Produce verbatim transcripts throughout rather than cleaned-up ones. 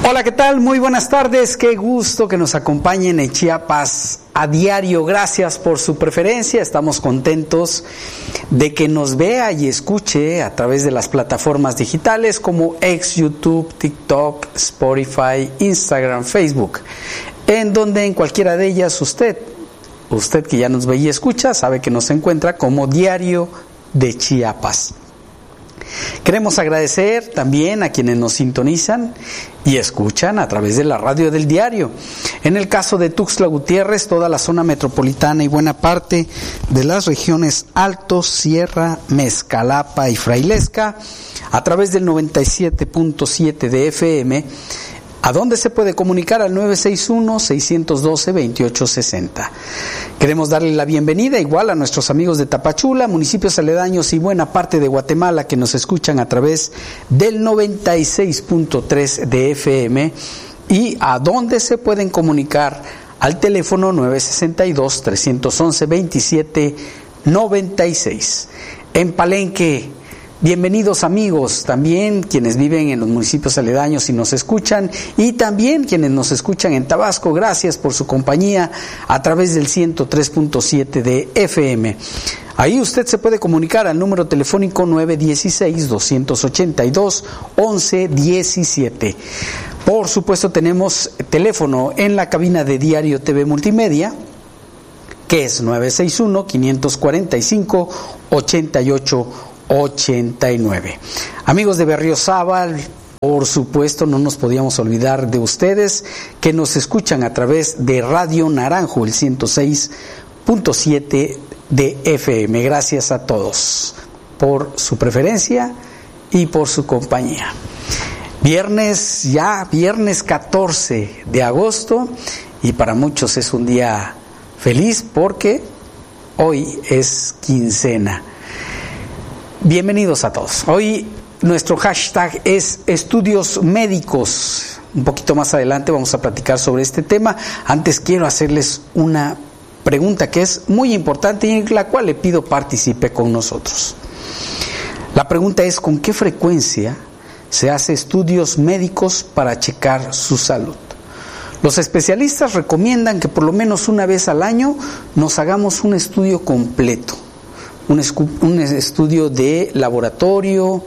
Hola, ¿qué tal? Muy buenas tardes. Qué gusto que nos acompañen en Chiapas a diario. Gracias por su preferencia. Estamos contentos de que nos vea y escuche a través de las plataformas digitales como X, YouTube, TikTok, Spotify, Instagram, Facebook, en donde en cualquiera de ellas usted, usted que ya nos ve y escucha, sabe que nos encuentra como Diario de Chiapas. Queremos agradecer también a quienes nos sintonizan y escuchan a través de la radio del diario. En el caso de Tuxtla Gutiérrez, toda la zona metropolitana y buena parte de las regiones Altos, Sierra, Mezcalapa y Frailesca, a través del noventa y siete punto siete de F M, a donde se puede comunicar al nueve seis uno, seis uno dos, dos ocho seis cero. Queremos darle la bienvenida igual a nuestros amigos de Tapachula, municipios aledaños y buena parte de Guatemala que nos escuchan a través del noventa y seis punto tres de F M y a donde se pueden comunicar al teléfono nueve seis dos, tres uno uno, dos siete nueve seis. En Palenque, bienvenidos amigos, también quienes viven en los municipios aledaños y nos escuchan, y también quienes nos escuchan en Tabasco, gracias por su compañía a través del ciento tres punto siete de F M. Ahí usted se puede comunicar al número telefónico nueve uno seis, dos ocho dos, once diecisiete. Por supuesto tenemos teléfono en la cabina de Diario T V Multimedia, que es nueve seis uno, cinco cuatro cinco, ocho ocho ochenta y nueve. Amigos de Berriozábal, por supuesto no nos podíamos olvidar de ustedes que nos escuchan a través de Radio Naranjo, el ciento seis punto siete de F M. Gracias a todos por su preferencia y por su compañía. Viernes, ya viernes catorce de agosto, y para muchos es un día feliz porque hoy es quincena. Bienvenidos a todos. Hoy nuestro hashtag es estudios médicos. Un poquito más adelante vamos a platicar sobre este tema. Antes quiero hacerles una pregunta que es muy importante y en la cual le pido participe con nosotros. La pregunta es: ¿con qué frecuencia se hace estudios médicos para checar su salud? Los especialistas recomiendan que por lo menos una vez al año nos hagamos un estudio completo. Un, escu- un estudio de laboratorio,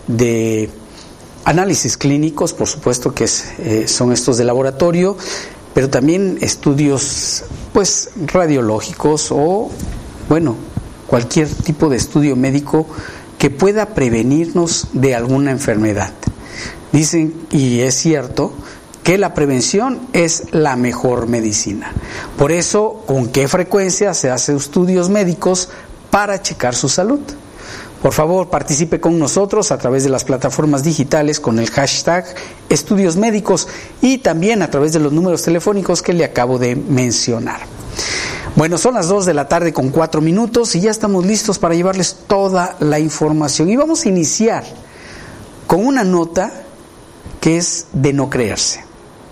de análisis clínicos, por supuesto que es, eh, son estos de laboratorio, pero también estudios pues radiológicos o, bueno, cualquier tipo de estudio médico que pueda prevenirnos de alguna enfermedad. Dicen, y es cierto, que la prevención es la mejor medicina. Por eso, ¿con qué frecuencia se hacen estudios médicos para checar su salud? Por favor, participe con nosotros a través de las plataformas digitales con el hashtag estudios médicos y también a través de los números telefónicos que le acabo de mencionar. Bueno, son las dos de la tarde con cuatro minutos y ya estamos listos para llevarles toda la información. Y vamos a iniciar con una nota que es de no creerse.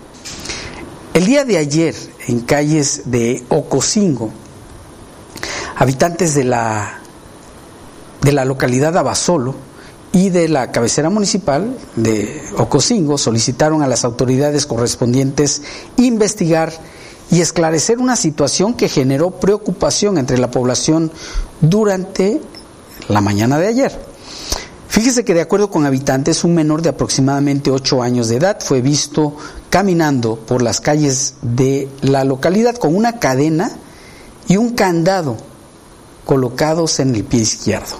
El día de ayer, en calles de Ocosingo, habitantes de la, de la localidad Abasolo y de la cabecera municipal de Ocosingo solicitaron a las autoridades correspondientes investigar y esclarecer una situación que generó preocupación entre la población durante la mañana de ayer. Fíjese que de acuerdo con habitantes, un menor de aproximadamente ocho años de edad fue visto caminando por las calles de la localidad con una cadena y un candado colocados en el pie izquierdo.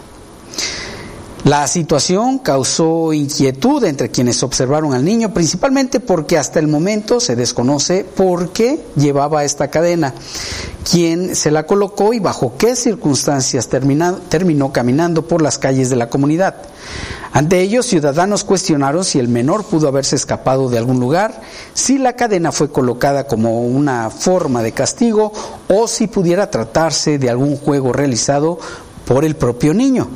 La situación causó inquietud entre quienes observaron al niño, principalmente porque hasta el momento se desconoce por qué llevaba esta cadena, quién se la colocó y bajo qué circunstancias terminó, terminó caminando por las calles de la comunidad. Ante ello, ciudadanos cuestionaron si el menor pudo haberse escapado de algún lugar, si la cadena fue colocada como una forma de castigo o si pudiera tratarse de algún juego realizado por el propio niño,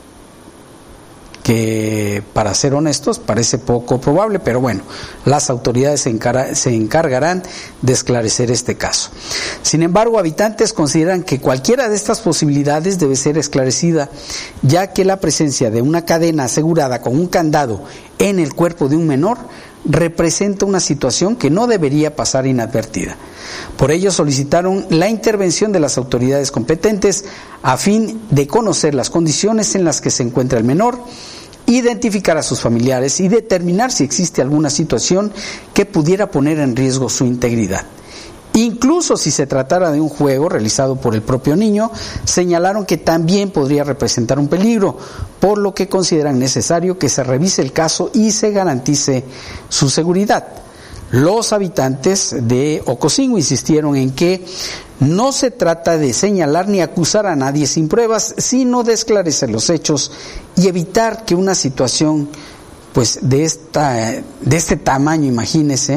que para ser honestos parece poco probable, pero bueno, las autoridades se, encar- se encargarán de esclarecer este caso. Sin embargo, habitantes consideran que cualquiera de estas posibilidades debe ser esclarecida, ya que la presencia de una cadena asegurada con un candado en el cuerpo de un menor representa una situación que no debería pasar inadvertida. Por ello solicitaron la intervención de las autoridades competentes a fin de conocer las condiciones en las que se encuentra el menor, identificar a sus familiares y determinar si existe alguna situación que pudiera poner en riesgo su integridad. Incluso si se tratara de un juego realizado por el propio niño, señalaron que también podría representar un peligro, por lo que consideran necesario que se revise el caso y se garantice su seguridad. Los habitantes de Ocosingo insistieron en que no se trata de señalar ni acusar a nadie sin pruebas, sino de esclarecer los hechos y evitar que una situación pues de esta de este tamaño, imagínese,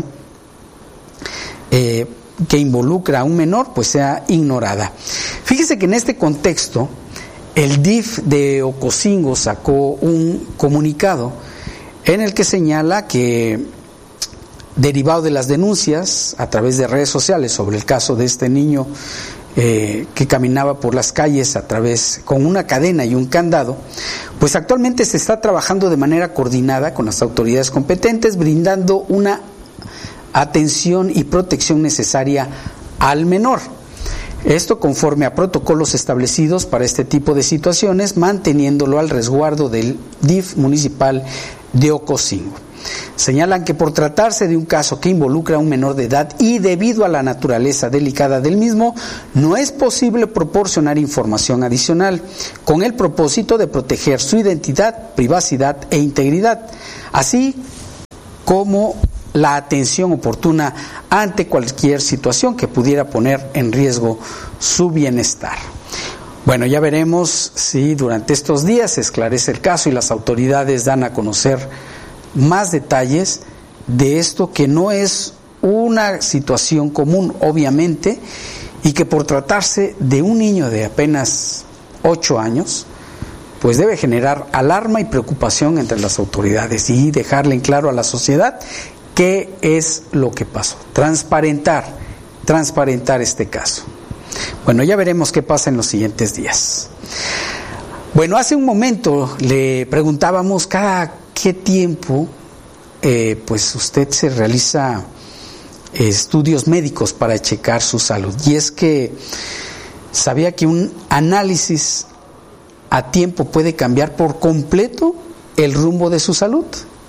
eh, que involucra a un menor, pues sea ignorada. Fíjese que en este contexto, el D I F de Ocosingo sacó un comunicado en el que señala que, derivado de las denuncias a través de redes sociales sobre el caso de este niño eh, que caminaba por las calles a través con una cadena y un candado, pues actualmente se está trabajando de manera coordinada con las autoridades competentes, brindando una atención y protección necesaria al menor. Esto conforme a protocolos establecidos para este tipo de situaciones, manteniéndolo al resguardo del D I F municipal de Ocosingo. Señalan que por tratarse de un caso que involucra a un menor de edad y debido a la naturaleza delicada del mismo, no es posible proporcionar información adicional, con el propósito de proteger su identidad, privacidad e integridad, así como la atención oportuna ante cualquier situación que pudiera poner en riesgo su bienestar. Bueno, ya veremos si durante estos días se esclarece el caso y las autoridades dan a conocer más detalles de esto, que no es una situación común, obviamente, y que por tratarse de un niño de apenas ocho años, pues debe generar alarma y preocupación entre las autoridades y dejarle en claro a la sociedad qué es lo que pasó. Transparentar, transparentar este caso. Bueno, ya veremos qué pasa en los siguientes días. Bueno, hace un momento le preguntábamos cada qué tiempo eh, pues usted se realiza eh, estudios médicos para checar su salud. Y es que sabía que un análisis a tiempo puede cambiar por completo el rumbo de su salud.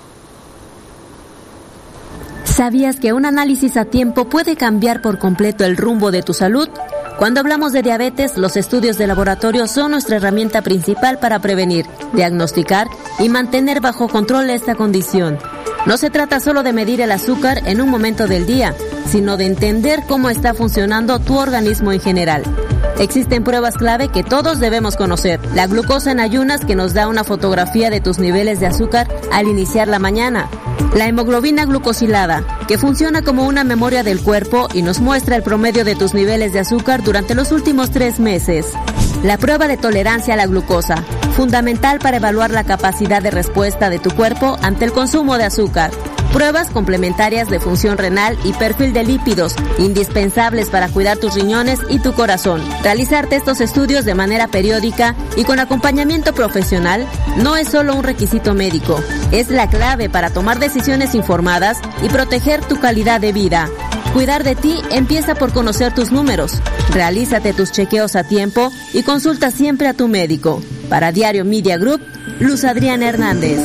¿Sabías que un análisis a tiempo puede cambiar por completo el rumbo de tu salud? Cuando hablamos de diabetes, los estudios de laboratorio son nuestra herramienta principal para prevenir, diagnosticar y mantener bajo control esta condición. No se trata solo de medir el azúcar en un momento del día, sino de entender cómo está funcionando tu organismo en general. Existen pruebas clave que todos debemos conocer. La glucosa en ayunas, que nos da una fotografía de tus niveles de azúcar al iniciar la mañana. La hemoglobina glucosilada, que funciona como una memoria del cuerpo y nos muestra el promedio de tus niveles de azúcar durante los últimos tres meses. La prueba de tolerancia a la glucosa, fundamental para evaluar la capacidad de respuesta de tu cuerpo ante el consumo de azúcar. Pruebas complementarias de función renal y perfil de lípidos, indispensables para cuidar tus riñones y tu corazón. Realizarte estos estudios de manera periódica y con acompañamiento profesional no es solo un requisito médico, es la clave para tomar decisiones informadas y proteger tu calidad de vida. Cuidar de ti empieza por conocer tus números. Realízate tus chequeos a tiempo y consulta siempre a tu médico. Para Diario Media Group, Luz Adriana Hernández.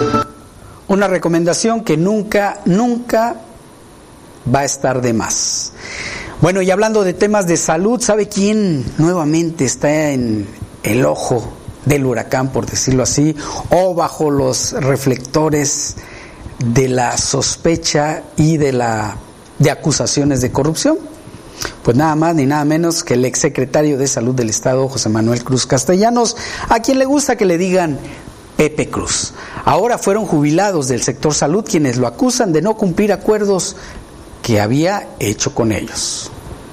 Una recomendación que nunca, nunca va a estar de más. Bueno, y hablando de temas de salud, ¿sabe quién nuevamente está en el ojo del huracán, por decirlo así, o bajo los reflectores de la sospecha y de la de acusaciones de corrupción? Pues nada más ni nada menos que el exsecretario de Salud del Estado, José Manuel Cruz Castellanos, a quien le gusta que le digan Pepe Cruz. Ahora fueron jubilados del sector salud quienes lo acusan de no cumplir acuerdos que había hecho con ellos.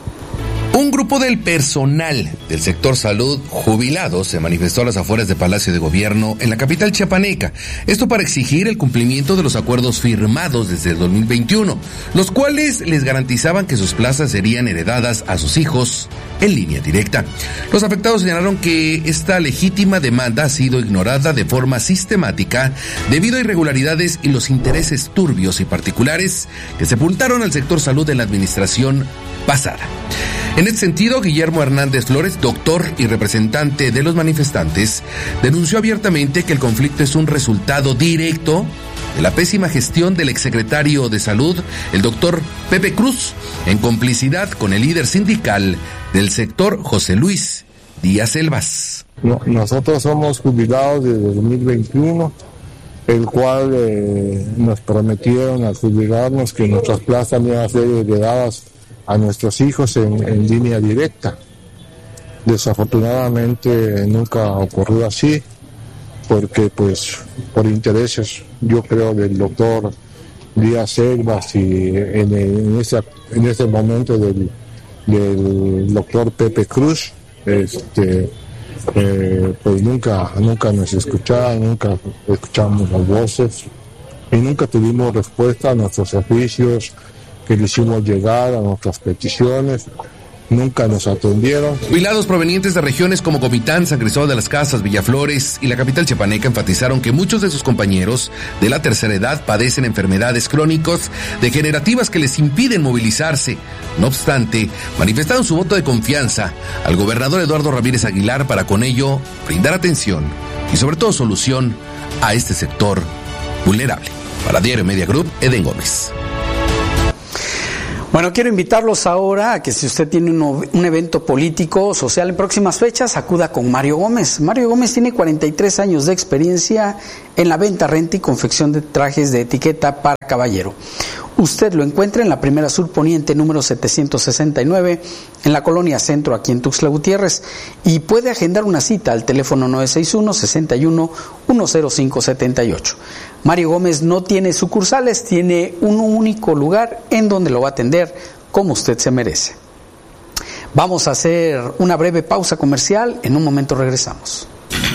Un grupo del personal del sector salud jubilado se manifestó a las afueras de Palacio de Gobierno en la capital chiapaneca. Esto para exigir el cumplimiento de los acuerdos firmados desde el dos mil veintiuno, los cuales les garantizaban que sus plazas serían heredadas a sus hijos en línea directa. Los afectados señalaron que esta legítima demanda ha sido ignorada de forma sistemática debido a irregularidades y los intereses turbios y particulares que sepultaron al sector salud en la administración pasada. En este sentido, Guillermo Hernández Flores, doctor y representante de los manifestantes, denunció abiertamente que el conflicto es un resultado directo de la pésima gestión del exsecretario de Salud, el doctor Pepe Cruz, en complicidad con el líder sindical del sector, José Luis Díaz Selvas. No, nosotros somos jubilados de dos mil veintiuno, el cual eh, nos prometieron al jubilarnos que nuestras plazas iban a ser heredadas a nuestros hijos en, en línea directa. Desafortunadamente nunca ocurrió así, porque pues por intereses, yo creo, del doctor Díaz Selvas y en, en, ese, en ese momento del, del doctor Pepe Cruz, este, eh, pues nunca, nunca nos escuchaban, nunca escuchamos las voces y nunca tuvimos respuesta a nuestros servicios que le hicimos llegar, a nuestras peticiones. Nunca nos atendieron. Jubilados provenientes de regiones como Comitán, San Cristóbal de las Casas, Villaflores y la capital chiapaneca enfatizaron que muchos de sus compañeros de la tercera edad padecen enfermedades crónicas degenerativas que les impiden movilizarse. No obstante, manifestaron su voto de confianza al gobernador Eduardo Ramírez Aguilar para con ello brindar atención y sobre todo solución a este sector vulnerable. Para Diario Media Group, Eden Gómez. Bueno, quiero invitarlos ahora a que si usted tiene un, un evento político o social en próximas fechas, acuda con Mario Gómez. Mario Gómez tiene cuarenta y tres años de experiencia en la venta, renta y confección de trajes de etiqueta para caballero. Usted lo encuentra en la Primera Sur Poniente, número setecientos sesenta y nueve, en la Colonia Centro, aquí en Tuxtla Gutiérrez, y puede agendar una cita al teléfono nueve seis uno, seis uno, uno cero cinco siete ocho. Mario Gómez no tiene sucursales, tiene un único lugar en donde lo va a atender como usted se merece. Vamos a hacer una breve pausa comercial, en un momento regresamos.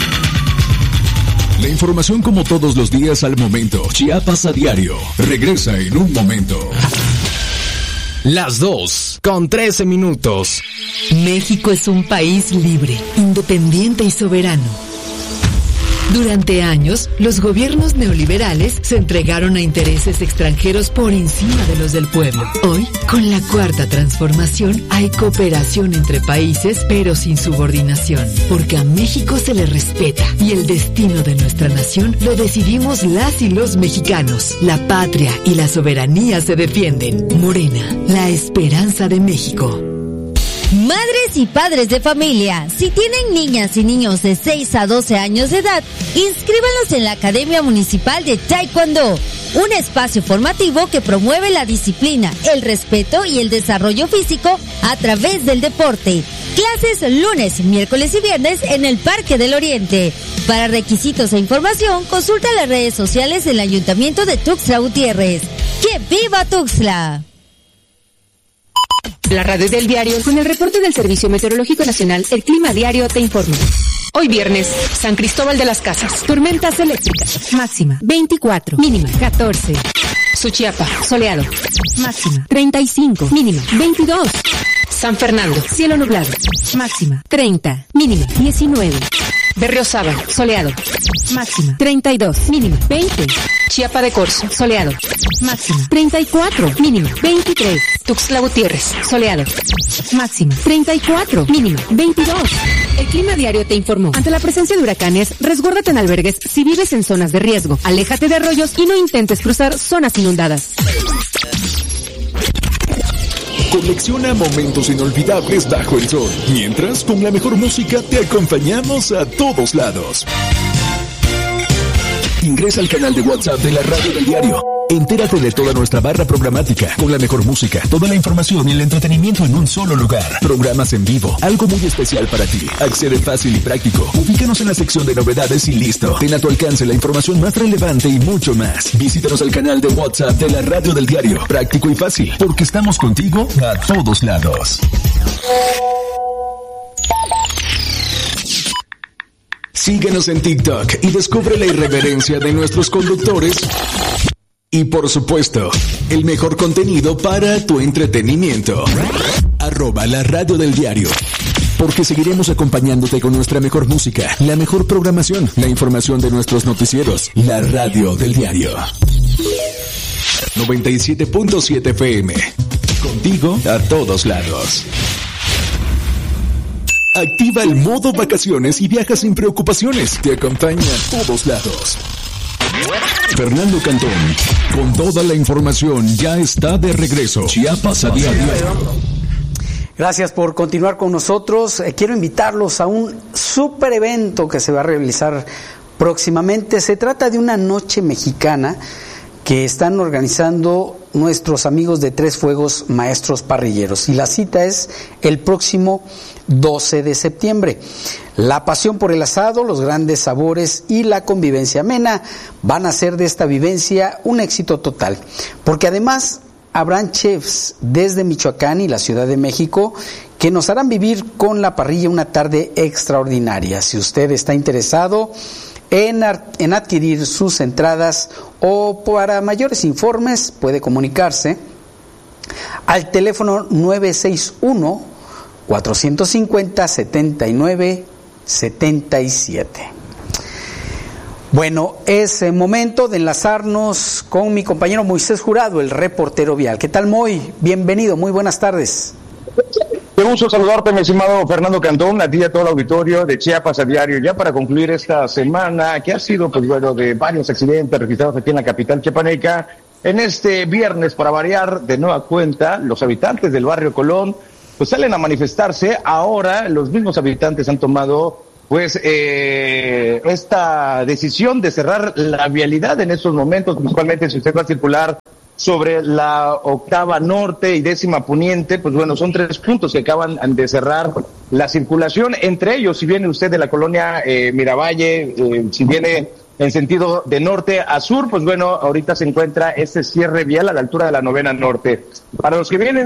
La información como todos los días al momento. Chiapas a diario. Regresa en un momento. Las dos, con trece minutos. México es un país libre, independiente y soberano. Durante años, los gobiernos neoliberales se entregaron a intereses extranjeros por encima de los del pueblo. Hoy, con la cuarta transformación, hay cooperación entre países, pero sin subordinación. Porque a México se le respeta y el destino de nuestra nación lo decidimos las y los mexicanos. La patria y la soberanía se defienden. Morena, la esperanza de México. Madres y padres de familia, si tienen niñas y niños de seis a doce años de edad, inscríbanlos en la Academia Municipal de Taekwondo, un espacio formativo que promueve la disciplina, el respeto y el desarrollo físico a través del deporte. Clases lunes, miércoles y viernes en el Parque del Oriente. Para requisitos e información, consulta las redes sociales del Ayuntamiento de Tuxtla Gutiérrez. ¡Que viva Tuxtla! La radio del diario, con el reporte del Servicio Meteorológico Nacional, el Clima Diario te informa. Hoy viernes, San Cristóbal de las Casas, tormentas eléctricas, máxima veinticuatro, mínima catorce. Suchiapa, soleado, máxima treinta y cinco, mínima veintidós. San Fernando, cielo nublado, máxima treinta, mínima diecinueve. Berriozábal, soleado, máxima treinta y dos, mínima veinte. Chiapa de Corzo, soleado, máxima treinta y cuatro, mínima veintitrés. Tuxtla Gutiérrez, soleado, máxima treinta y cuatro, mínima veintidós. El Clima Diario te informó. Ante la presencia de huracanes, resguárdate en albergues si vives en zonas de riesgo. Aléjate de arroyos y no intentes cruzar zonas inundadas. Colecciona momentos inolvidables bajo el sol, mientras con la mejor música te acompañamos a todos lados. Ingresa al canal de WhatsApp de la radio del diario. Entérate de toda nuestra barra programática, con la mejor música, toda la información y el entretenimiento en un solo lugar. Programas en vivo, algo muy especial para ti. Accede fácil y práctico. Ubícanos en la sección de novedades y listo. Ten a tu alcance la información más relevante y mucho más. Visítanos al canal de WhatsApp de la radio del diario. Práctico y fácil, porque estamos contigo a todos lados. Síguenos en TikTok y descubre la irreverencia de nuestros conductores Y por supuesto, el mejor contenido para tu entretenimiento. Arroba la radio del diario. Porque seguiremos acompañándote con nuestra mejor música, la mejor programación, la información de nuestros noticieros. La radio del diario. noventa y siete punto siete F M. Contigo a todos lados. Activa el modo vacaciones y viaja sin preocupaciones. Te acompaña a todos lados. Fernando Cantón, con toda la información, ya está de regreso. Chiapas a diario. Gracias por continuar con nosotros. Eh, quiero invitarlos a un super evento que se va a realizar próximamente. Se trata de una noche mexicana que están organizando nuestros amigos de Tres Fuegos Maestros Parrilleros. Y la cita es el próximo doce de septiembre. La pasión por el asado, los grandes sabores y la convivencia amena van a hacer de esta vivencia un éxito total. Porque además habrán chefs desde Michoacán y la Ciudad de México que nos harán vivir con la parrilla una tarde extraordinaria. Si usted está interesado en, en adquirir sus entradas o para mayores informes puede comunicarse al teléfono nueve seis uno, cuatro cinco cero, siete nueve siete siete. Bueno, es el momento de enlazarnos con mi compañero Moisés Jurado, el reportero vial. ¿Qué tal, Moy? Bienvenido, muy buenas tardes. Qué gusto saludarte, mi estimado Fernando Cantón, a ti y a todo el auditorio de Chiapas a diario. Ya para concluir esta semana, que ha sido, pues bueno, de varios accidentes registrados aquí en la capital chiapaneca, en este viernes, para variar de nueva cuenta, los habitantes del barrio Colón, pues salen a manifestarse. Ahora los mismos habitantes han tomado pues eh, esta decisión de cerrar la vialidad en estos momentos, principalmente si usted va a circular sobre la octava norte y décima poniente, pues bueno, son tres puntos que acaban de cerrar la circulación. Entre ellos, si viene usted de la colonia eh, Miravalle, eh, si viene en sentido de norte a sur, pues bueno, ahorita se encuentra este cierre vial a la altura de la novena norte. Para los que vienen